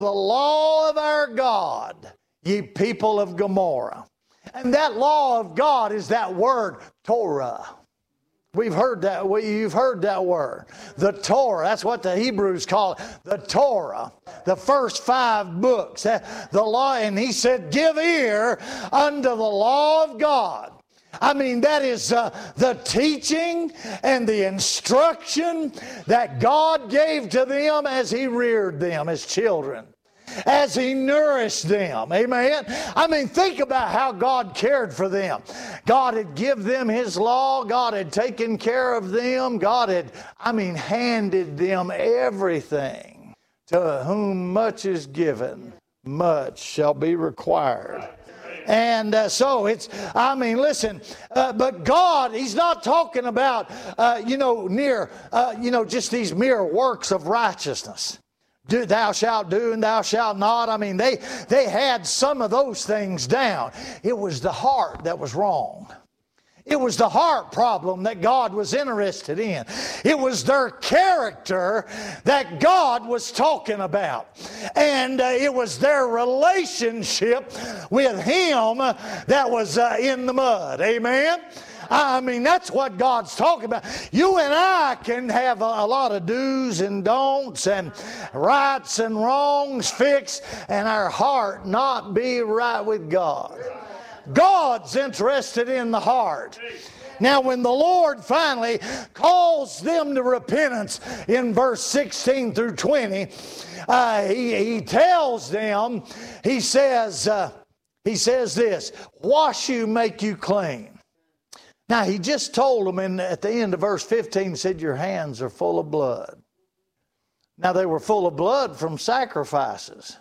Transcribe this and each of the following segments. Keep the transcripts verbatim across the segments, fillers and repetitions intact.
the law of our God, ye people of Gomorrah. And that law of God is that word Torah. We've heard that. You've heard that word. The Torah. That's what the Hebrews call it. The Torah. The first five books. The law. And he said, give ear unto the law of God. I mean, that is uh, the teaching and the instruction that God gave to them as He reared them as children, as He nourished them. Amen? I mean, think about how God cared for them. God had given them His law. God had taken care of them. God had, I mean, handed them everything. To whom much is given, much shall be required. And uh, so it's, I mean, listen, uh, but God, He's not talking about, uh, you know, near, uh, you know, just these mere works of righteousness. Do, thou shalt do and thou shalt not. I mean, they, they had some of those things down. It was the heart that was wrong. It was the heart problem that God was interested in. It was their character that God was talking about. And uh, it was their relationship with Him that was uh, in the mud. Amen? I mean, that's what God's talking about. You and I can have a, a lot of do's and don'ts and rights and wrongs fixed and our heart not be right with God. God's interested in the heart. Now, when the Lord finally calls them to repentance in verse sixteen through twenty, uh, he, he tells them, he says, uh, he says this, wash you, make you clean. Now, he just told them in, at the end of verse fifteen, said, your hands are full of blood. Now, they were full of blood from sacrifices.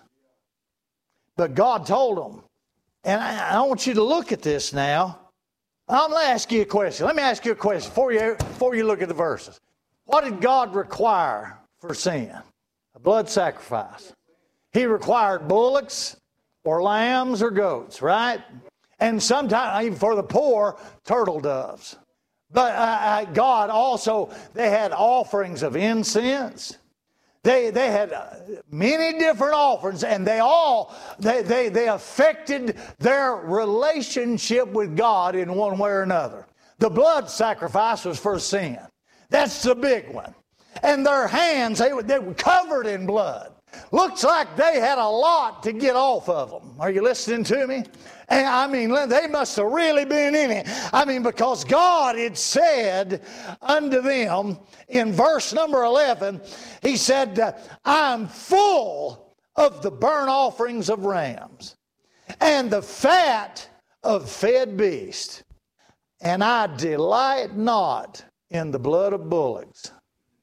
But God told them, and I, I want you to look at this now. I'm going to ask you a question. Let me ask you a question before you, before you look at the verses. What did God require for sin? A blood sacrifice. He required bullocks or lambs or goats, right? And sometimes, even for the poor, turtle doves. But uh, God also, they had offerings of incense. They, they had many different offerings, and they all, they, they, they affected their relationship with God in one way or another. The blood sacrifice was for sin. That's the big one. And their hands, they, they were covered in blood. Looks like they had a lot to get off of them. Are you listening to me? And I mean, they must have really been in it. I mean, because God had said unto them in verse number eleven, He said, I'm full of the burnt offerings of rams and the fat of fed beasts, and I delight not in the blood of bullocks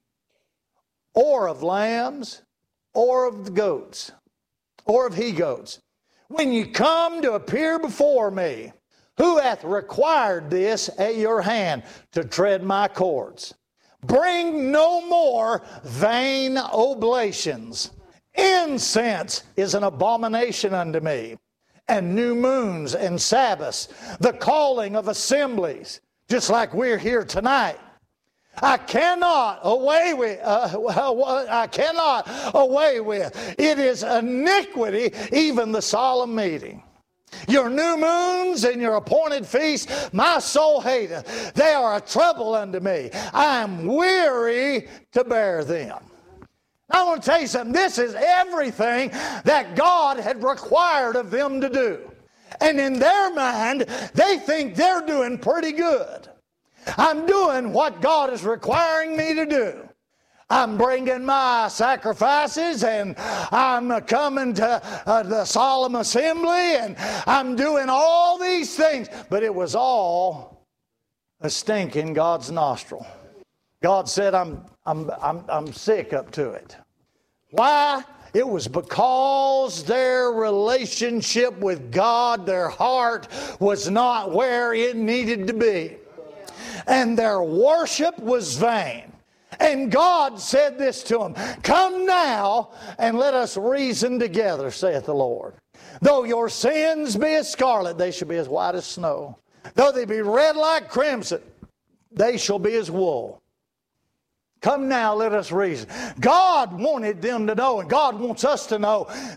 or of lambs or of the goats or of he-goats. When you come to appear before me, who hath required this at your hand to tread my courts? Bring no more vain oblations. Incense is an abomination unto me, and new moons and Sabbaths, the calling of assemblies, just like we're here tonight. I cannot away with, uh, I cannot away with. It is iniquity, even the solemn meeting. Your new moons and your appointed feasts, my soul hateth. They are a trouble unto me. I am weary to bear them. I want to tell you something. This is everything that God had required of them to do. And in their mind, they think they're doing pretty good. I'm doing what God is requiring me to do. I'm bringing my sacrifices, and I'm coming to uh, the solemn assembly, and I'm doing all these things. But it was all a stink in God's nostril. God said, I'm, I'm, I'm, I'm sick up to it. Why? It was because their relationship with God, their heart, was not where it needed to be. And their worship was vain. And God said this to them, come now and let us reason together, saith the Lord. Though your sins be as scarlet, they shall be as white as snow. Though they be red like crimson, they shall be as wool. Come now, let us reason. God wanted them to know, and God wants us to know